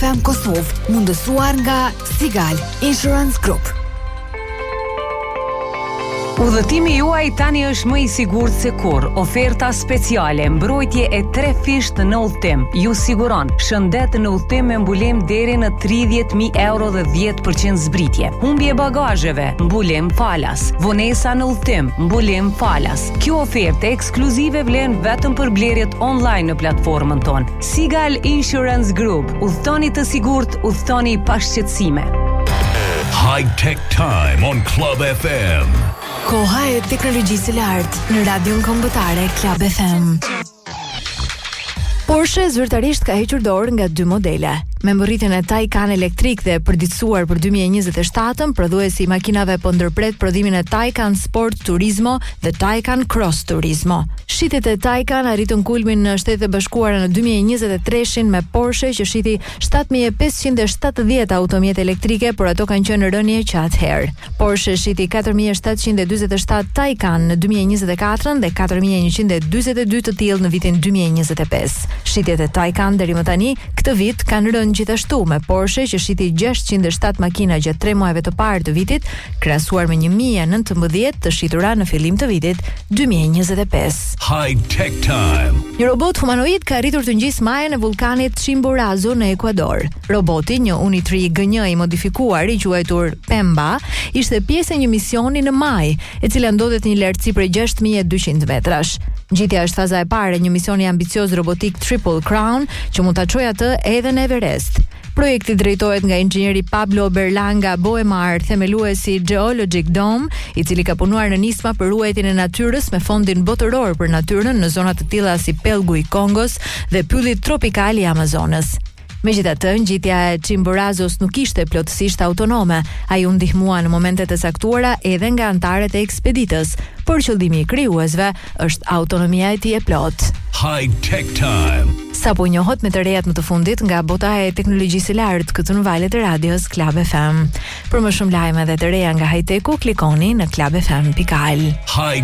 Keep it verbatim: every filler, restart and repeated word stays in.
Fem Kosovë, mundësuar nga Sigal Insurance Group. Udhëtimi juaj tani është më i sigurt se kur. Oferta speciale, mbrojtje e tre fisht në udhëtim. Ju siguron shëndet në udhëtim me mbulim deri në tridhjetë mijë euro dhe dhjetë përqind zbritje. Humbje bagazheve, mbulim falas. Vonesa në udhëtim, mbulim falas. Kjo ofertë ekskluzive vlen vetëm për blerjet online në platformën tonë. Sigal Insurance Group. Udhëtoni të sigurt, udhëtoni pa shqetësime. High Tech Time on Club F M. Koha e teknologjisë së lartë në radion kombëtare Club F M. Porsche zyrtarisht ka hequr dorë nga dy modele. Me mbërritjen e Taycan elektrik dhe përditësuar për dy mijë e njëzet e shtatën, prodhuesi i makinave po ndërpret prodhimin e Taycan Sport Turismo dhe Taycan Cross Turismo. Shitjet e Taycan arritën kulmin në Shtetet e Bashkuara në dy mijë e njëzet e treshin me Porsche që shiti shtatë mijë e pesëqind e shtatëdhjetë automjete elektrike, por ato kanë qenë në rënje që atëherë. Porsche shiti katër mijë e shtatëqind e dyzet e shtatë Taycan në dy mijë e njëzet e katër dhe katër mijë e njëqind e dyzet e dy të tillë në vitin dy mijë e njëzet e pesë. Shitjet e Taycan deri më tani këtë vit kanë rënë gjithashtu me Porsche që shiti gjashtëqind e shtatë makina gjatë tre muajve të parë të vitit, krahasuar me një mijë e nëntëmbëdhjetë të shitura në fillim të vitit dy mijë e njëzet e pesë. High Tech Time. Një robot humanoid ka arritur të ngjisë majën e vulkanit Chimborazo në Ekuador. Roboti, një Unitree G një i modifikuar i quajtur Pemba, ishte pjesë e një misioni në maj, e cila ndodhet në një lartësi prej gjashtë mijë e dyqind metrash. Ngjitja është faza e parë e një misioni ambicioz robotik Triple Crown që mund ta çojë atë edhe në Everest. Projekti drejtohet nga inxhinieri Pablo Berlanga Boemar, themeluesi Geologic Dome, i cili ka punuar në nisma për ruajtjen e natyrës me fondin botëror për natyrën në zona të tilla si pellgu i Kongos dhe pylli tropikal i Amazonës. Megjithatë, ngjitja e Chimborazos nuk ishte plotësisht autonome. Ai u ndihmua në momentet e caktuara edhe nga anëtarët e ekspeditës, por qëllimi i krijuesve është autonomia e tij e plotë. High Tech Time. Sapo njohët me të rejat më të fundit nga bota e teknologjisë së lartë këtu në valët e radios Club F M. Për më shumë lajme dhe të reja nga high-techu, klikoni në club f m dot al. High